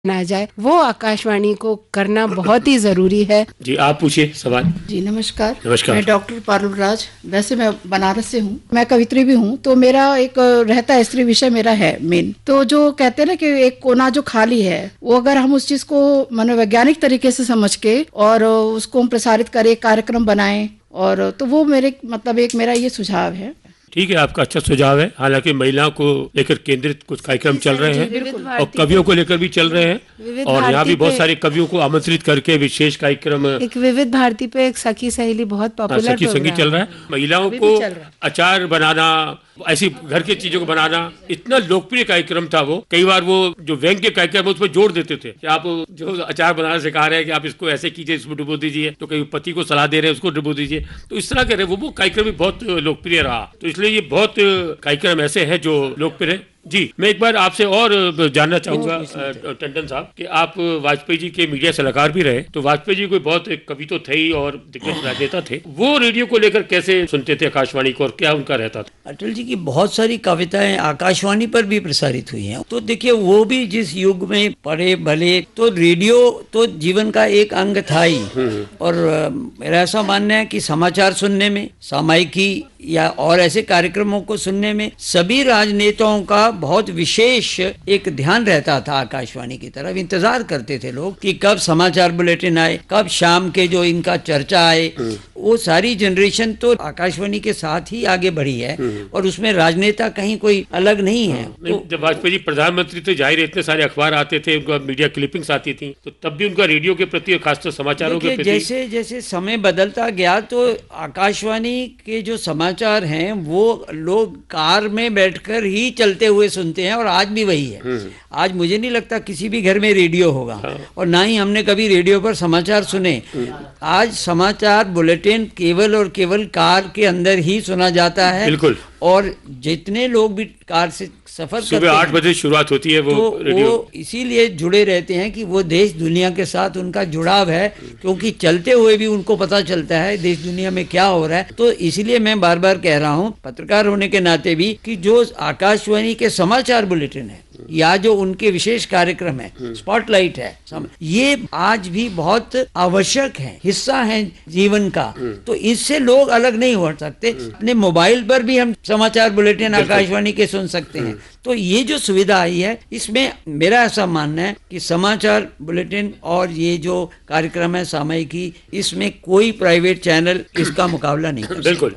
ना जाए, वो आकाशवाणी को करना बहुत ही जरूरी है। जी आप पूछिए सवाल। जी नमस्कार। नमस्कार। मैं डॉक्टर पारुल राज, वैसे मैं बनारस से हूँ, मैं कवित्री भी हूँ। तो मेरा एक रहता है स्त्री विषय मेरा है मेन। तो जो कहते हैं ना कि एक कोना जो खाली है, वो अगर हम उस चीज को मनोवैज्ञानिक तरीके से समझ के और उसको हम प्रसारित करें, कार्यक्रम बनाएं, और तो वो मेरे मतलब एक मेरा ये सुझाव है। ठीक है, आपका अच्छा सुझाव है। हालांकि महिलाओं को लेकर केंद्रित कुछ कार्यक्रम चल रहे हैं और कवियों को लेकर भी चल रहे हैं, और यहाँ भी बहुत सारे कवियों को आमंत्रित करके विशेष कार्यक्रम एक विविध भारती पे एक सखी सहेली बहुत पॉपुलर सखी संगीत चल रहा है। महिलाओं को अचार बनाना, ऐसी घर की चीजों को बनाना, इतना लोकप्रिय कार्यक्रम था वो। कई बार वो जो व्यंग्य कार्यक्रम उसमें जोड़ देते थे कि आप जो अचार बनाना सिखा रहे हैं कि आप इसको ऐसे कीजिए, इसमें डुबो दीजिए, तो कहीं पति को सलाह दे रहे हैं उसको डुबो दीजिए, तो इस तरह के वो कार्यक्रम भी बहुत लोकप्रिय रहा। तो इसलिए ये बहुत कार्यक्रम ऐसे हैं जो लोकप्रिय है। जी मैं एक बार आपसे और जानना चाहूंगा टंडन साहब कि आप वाजपेयी जी के मीडिया सलाहकार भी रहे, तो वाजपेयी जी कोई बहुत कवि तो थे ही और दिग्गज राजनेता थे, वो रेडियो को लेकर कैसे सुनते थे आकाशवाणी को, और क्या उनका रहता था? अटल जी की बहुत सारी कविताएं आकाशवाणी पर भी प्रसारित हुई हैं। तो देखिए, वो भी जिस युग में पढ़े भले, तो रेडियो तो जीवन का एक अंग था ही। और मेरा ऐसा मानना है कि समाचार सुनने में, सामायिकी या और ऐसे कार्यक्रमों को सुनने में सभी राजनेताओं का बहुत विशेष एक ध्यान रहता था। आकाशवाणी की तरफ इंतजार करते थे लोग कि कब समाचार बुलेटिन आए, कब शाम के जो इनका चर्चा आए। वो सारी जनरेशन तो आकाशवाणी के साथ ही आगे बढ़ी है, और उसमें राजनेता कहीं कोई अलग नहीं है। तो जब वाजपेयी जी प्रधानमंत्री थे, जाहिर इतने सारे अखबार आते थे, उनका मीडिया क्लिपिंग्स आती थी, तो तब भी उनका रेडियो के प्रति, खासकर समाचारों के प्रति, जैसे जैसे समय बदलता गया तो आकाशवाणी के जो समाचार हैं वो लोग कार में बैठकर ही चलते हुए सुनते हैं, और आज भी वही है। आज मुझे नहीं लगता किसी भी घर में रेडियो होगा, और ना ही हमने कभी रेडियो पर समाचार सुने। आज समाचार बुलेटिन केवल और केवल कार के अंदर ही सुना जाता है। बिल्कुल। और जितने लोग भी कार से सफर करते हैं, सुबह 8 बजे शुरुआत होती है वो रेडियो, वो इसीलिए जुड़े रहते हैं कि वो देश दुनिया के साथ उनका जुड़ाव है, क्योंकि चलते हुए भी उनको पता चलता है देश दुनिया में क्या हो रहा है। तो इसलिए मैं बार बार कह रहा हूँ, पत्रकार होने के नाते भी, कि जो आकाशवाणी के समाचार बुलेटिन है या जो उनके विशेष कार्यक्रम है, स्पॉटलाइट है, ये आज भी बहुत आवश्यक है, हिस्सा है जीवन का। तो इससे लोग अलग नहीं हो सकते। अपने मोबाइल पर भी हम समाचार बुलेटिन आकाशवाणी के सुन सकते हैं। तो ये जो सुविधा आई है, इसमें मेरा ऐसा मानना है कि समाचार बुलेटिन और ये जो कार्यक्रम है सामयिकी, इसमें कोई प्राइवेट चैनल इसका मुकाबला नहीं कर सकता। बिल्कुल।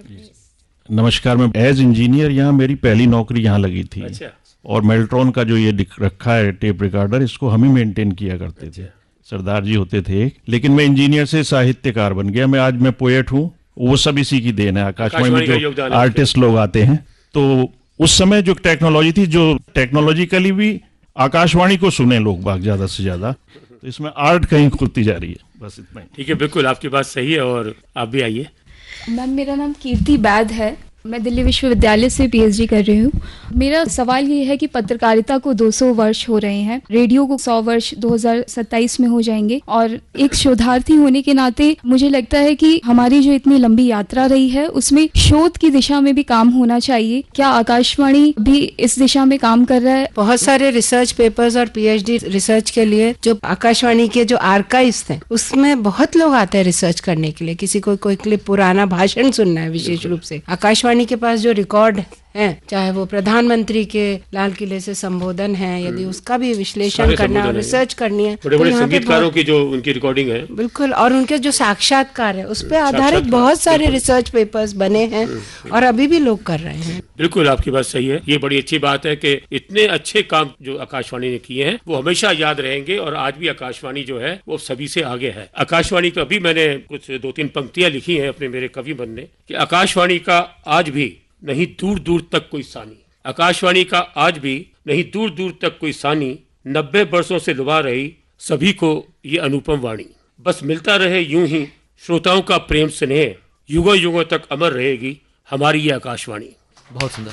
नमस्कार, मैं एज इंजीनियर यहाँ, मेरी पहली नौकरी यहाँ लगी थी। अच्छा। और मेल्ट्रॉन का जो ये रखा है टेप रिकॉर्डर, इसको हम ही मेंटेन किया करते थे। सरदार जी होते थे, लेकिन मैं इंजीनियर से साहित्यकार बन गया। मैं आज मैं पोएट हूँ, वो सब इसी की देन है। आकाशवाणी में जो आर्टिस्ट लोग आते हैं, तो उस समय जो टेक्नोलॉजी थी, जो टेक्नोलॉजिकली भी आकाशवाणी को सुने लोग बाग ज्यादा से ज्यादा, तो इसमें आर्ट कहीं खुलती जा रही है। बस इतना ही। ठीक है, बिल्कुल आपकी बात सही है। और आप भी आइए। मैम, मेरा नाम कीर्ति बैद है, मैं दिल्ली विश्वविद्यालय से पीएचडी कर रही हूँ। मेरा सवाल ये है कि पत्रकारिता को 200 वर्ष हो रहे हैं, रेडियो को 100 वर्ष 2027 में हो जाएंगे, और एक शोधार्थी होने के नाते मुझे लगता है कि हमारी जो इतनी लंबी यात्रा रही है उसमें शोध की दिशा में भी काम होना चाहिए। क्या आकाशवाणी भी इस दिशा में काम कर रहा है? बहुत सारे रिसर्च पेपर्स और पीएचडी रिसर्च के लिए जो आकाशवाणी के जो आर्काइव्स हैं, उसमें बहुत लोग आते हैं रिसर्च करने के लिए। किसी को कोई क्लिप, पुराना भाषण सुनना है, विशेष रूप से आकाशवाणी के पास जो रिकॉर्ड है, चाहे वो प्रधानमंत्री के लाल किले से संबोधन है, यदि उसका भी विश्लेषण करना और रिसर्च करनी है, बड़े बड़े संगीतकारों की जो उनकी रिकॉर्डिंग है, बिल्कुल, और उनके जो साक्षात्कार है, उस पर आधारित बहुत सारे रिसर्च पेपर्स बने हैं, और अभी भी लोग कर रहे हैं। बिल्कुल आपकी बात सही है। ये बड़ी अच्छी बात है कि इतने अच्छे काम जो आकाशवाणी ने किए हैं वो हमेशा याद रहेंगे, और आज भी आकाशवाणी जो है वो सभी से आगे है। आकाशवाणी का अभी मैंने कुछ 2-3 पंक्तियां लिखी हैं अपने मेरे कवि मन ने, कि आकाशवाणी का आज भी नहीं दूर दूर तक कोई सानी, आकाशवाणी का आज भी नहीं दूर दूर तक कोई सानी, 90 वर्षों से लुभा रही सभी को ये अनुपम वाणी, बस मिलता रहे यूं ही श्रोताओं का प्रेम स्नेह, युगों युगों तक अमर रहेगी हमारी ये आकाशवाणी। बहुत सुंदर,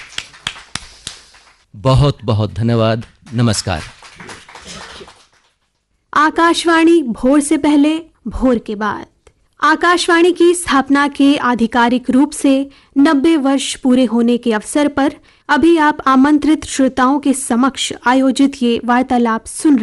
बहुत बहुत धन्यवाद। नमस्कार। आकाशवाणी भोर से पहले, भोर के बाद। आकाशवाणी की स्थापना के आधिकारिक रूप से 90 वर्ष पूरे होने के अवसर पर अभी आप आमंत्रित श्रोताओं के समक्ष आयोजित ये वार्तालाप सुन रहे